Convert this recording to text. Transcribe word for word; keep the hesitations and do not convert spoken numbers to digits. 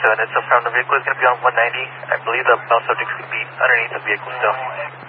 seven, it's affirmed the vehicle is going to be on one ninety. I believe the bell subject's going to be underneath the vehicle still.